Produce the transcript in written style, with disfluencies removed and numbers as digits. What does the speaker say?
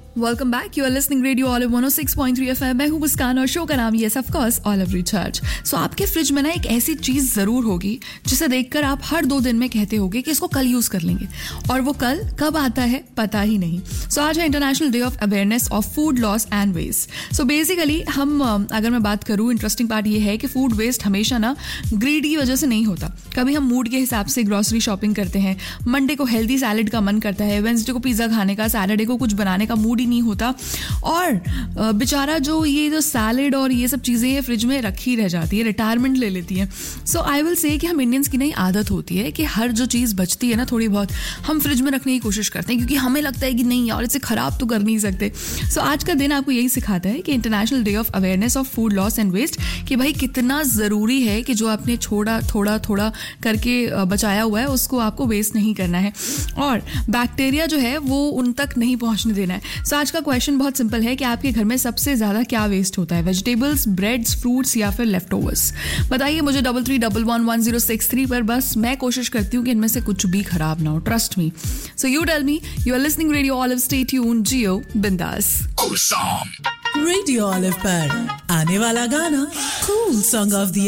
Welcome back, you are listening radio olive 106.3 FM। मैं हूं मुस्कान और शो का नाम यस ऑफ कोर्स ऑलिव रिचर्च। सो आपके फ्रिज में ना एक ऐसी चीज जरूर होगी जिसे देखकर आप हर 2 दिन में कहते होगे कि इसको कल यूज कर लेंगे, और वो कल कब आता है पता ही नहीं। सो आज है international day of awareness of food loss and waste. So basically हम अगर मैं बात करूँ, इंटरेस्टिंग पार्ट ये है कि फूड वेस्ट हमेशा ना ग्रीड की वजह से नहीं होता। कभी हम मूड के हिसाब से ग्रोसरी शॉपिंग करते हैं, मंडे को हेल्दी सैलेड का मन करता है, वेंसडे को पिज्जा खाने का, सैटरडे को कुछ बनाने का मूड ही नहीं होता, और बेचारा जो सैलेड और ये सब चीजें फ्रिज में रखी रह जाती है, रिटायरमेंट ले लेती है। सो आई विल से कि हम इंडियंस की नई आदत होती है कि हर जो चीज बचती है ना थोड़ी बहुत हम फ्रिज में रखने की कोशिश करते हैं, क्योंकि हमें लगता है कि नहीं यार इसे खराब तो कर नहीं सकते। सो आज का दिन आपको यही सिखाता है कि international day of awareness of food loss and waste, कि भाई कितना जरूरी है कि जो आपने थोड़ा थोड़ा करके बचाया हुआ है उसको आपको वेस्ट नहीं करना है, और बैक्टीरिया जो है वो उन तक नहीं पहुंचने देना है। सो आज का क्वेश्चन बहुत सिंपल है कि आपके घर में सबसे ज्यादा क्या वेस्ट होता है, वेजिटेबल्स, ब्रेड्स, फ्रूट्स या फिर लेफ्टओवर्स? बताइए मुझे 33111063 पर। बस मैं कोशिश करती हूँ कि इनमें से कुछ भी खराब ना हो, trust me. So you tell me, you are listening radio olive, stay tuned, जियो बिंदास। रेडियो ऑलिव पर आने वाला गाना कूल सॉन्ग ऑफ द